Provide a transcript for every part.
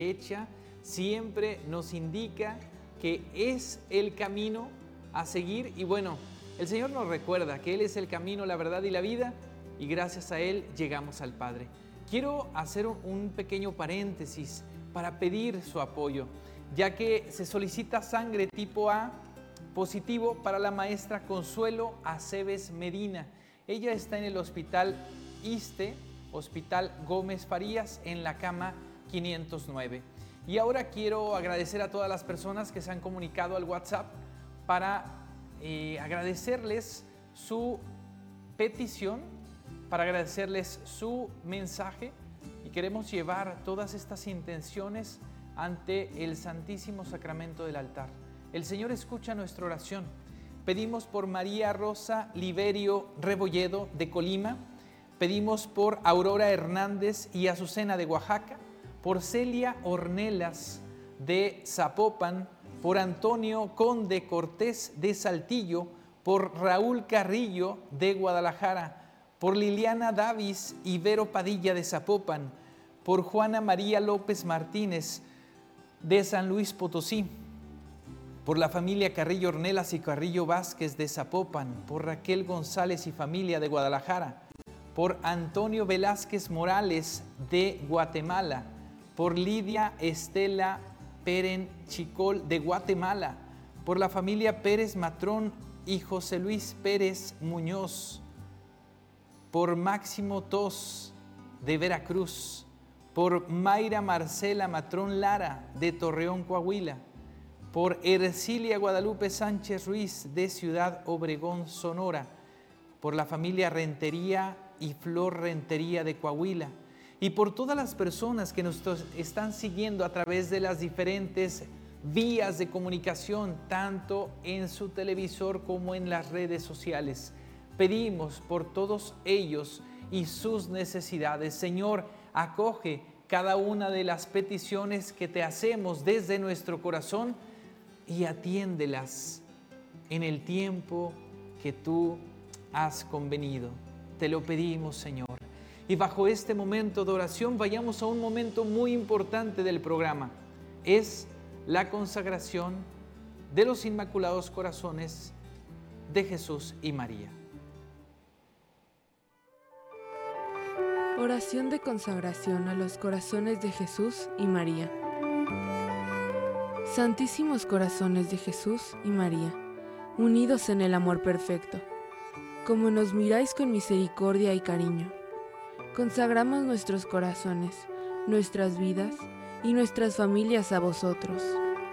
derecha, siempre nos indica que es el camino a seguir. Y bueno, el Señor nos recuerda que Él es el camino, la verdad y la vida, y gracias a Él llegamos al Padre. Quiero hacer un pequeño paréntesis para pedir su apoyo, ya que se solicita sangre tipo A positivo para la maestra Consuelo Aceves Medina. Ella está en el Hospital ISSSTE, Hospital Gómez Farías, en la cama 509. Y ahora quiero agradecer a todas las personas que se han comunicado al WhatsApp para agradecerles su petición, para agradecerles su mensaje, y queremos llevar todas estas intenciones ante el Santísimo Sacramento del altar. El Señor escucha nuestra oración. Pedimos por María Rosa Liberio Rebolledo de Colima, pedimos por Aurora Hernández y Azucena de Oaxaca, por Celia Ornelas de Zapopan, por Antonio Conde Cortés de Saltillo, por Raúl Carrillo de Guadalajara, por Liliana Davis y Vero Padilla de Zapopan, por Juana María López Martínez de San Luis Potosí, por la familia Carrillo Ornelas y Carrillo Vázquez de Zapopan, por Raquel González y familia de Guadalajara, por Antonio Velázquez Morales de Guatemala, por Lidia Estela Peren Chicol de Guatemala, por la familia Pérez Matrón y José Luis Pérez Muñoz, por Máximo Tos de Veracruz, por Mayra Marcela Matrón Lara de Torreón, Coahuila, por Ercilia Guadalupe Sánchez Ruiz de Ciudad Obregón, Sonora, por la familia Rentería y Flor Rentería de Coahuila, y por todas las personas que nos están siguiendo a través de las diferentes vías de comunicación, tanto en su televisor como en las redes sociales. Pedimos por todos ellos y sus necesidades. Señor, acoge cada una de las peticiones que te hacemos desde nuestro corazón y atiéndelas en el tiempo que tú has convenido. Te lo pedimos, Señor. Y bajo este momento de oración vayamos a un momento muy importante del programa. Es la consagración de los Inmaculados Corazones de Jesús y María. Oración de consagración a los corazones de Jesús y María. Santísimos corazones de Jesús y María, unidos en el amor perfecto, como nos miráis con misericordia y cariño, consagramos nuestros corazones, nuestras vidas y nuestras familias a vosotros.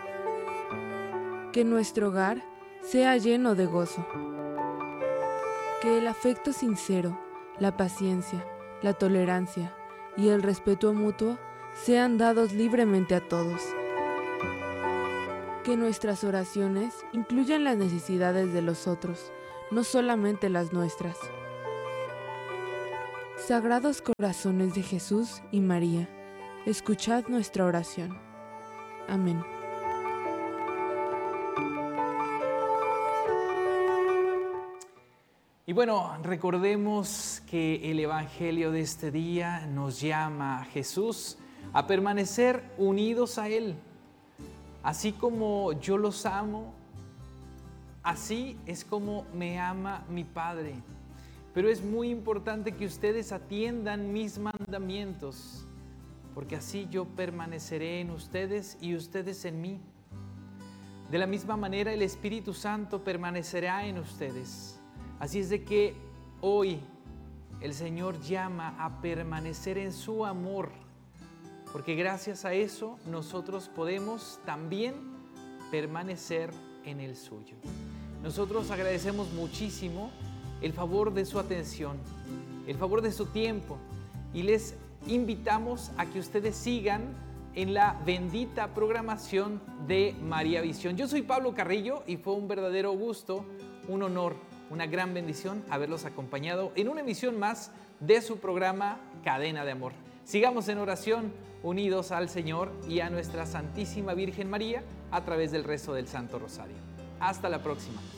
Que nuestro hogar sea lleno de gozo. Que el afecto sincero, la paciencia, la tolerancia y el respeto mutuo sean dados libremente a todos. Que nuestras oraciones incluyan las necesidades de los otros, no solamente las nuestras. Sagrados corazones de Jesús y María, escuchad nuestra oración. Amén. Y bueno, recordemos que el Evangelio de este día nos llama a Jesús a permanecer unidos a Él. Así como yo los amo, así es como me ama mi Padre. Pero es muy importante que ustedes atiendan mis mandamientos, porque así yo permaneceré en ustedes y ustedes en mí. De la misma manera, el Espíritu Santo permanecerá en ustedes. Así es de que hoy el Señor llama a permanecer en su amor, porque gracias a eso nosotros podemos también permanecer en el suyo. Nosotros agradecemos muchísimo el favor de su atención, el favor de su tiempo, y les invitamos a que ustedes sigan en la bendita programación de María Visión. Yo soy Pablo Carrillo y fue un verdadero gusto, un honor, una gran bendición haberlos acompañado en una emisión más de su programa Cadena de Amor. Sigamos en oración, unidos al Señor y a nuestra Santísima Virgen María a través del rezo del Santo Rosario. Hasta la próxima.